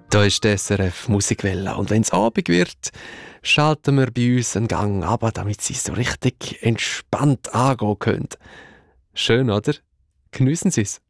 Da ist die SRF Musikwelle. Und wenn es Abend wird, schalten wir bei uns einen Gang ab, damit Sie so richtig entspannt angehen können. Schön, oder? Geniessen Sie es.